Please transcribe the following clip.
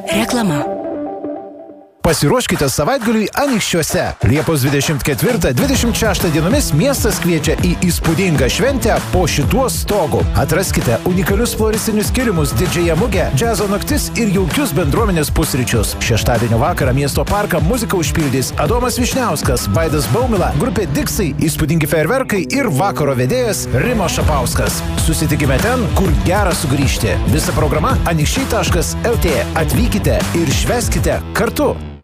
Reklama. Pasiruoškite savaitgaliui Anykščiuose. Liepos 24-26 dienomis miestas kviečia į įspūdingą šventę po šituo stogu. Atraskite unikalius floristinius skirimus, didžiąją mugę, džiazo naktis ir jaukius bendruomenės pusryčius. Šeštadienio vakarą miesto parką muziką užpildys Adomas Višniauskas, Vaidas Baumila, grupė Diksai, įspūdingi fejerverkai ir vakaro vedėjas Rimo Šapauskas. Susitikime ten, kur gera sugrįžti. Visa programa anykščiai.lt. Atvykite ir švęskite kartu.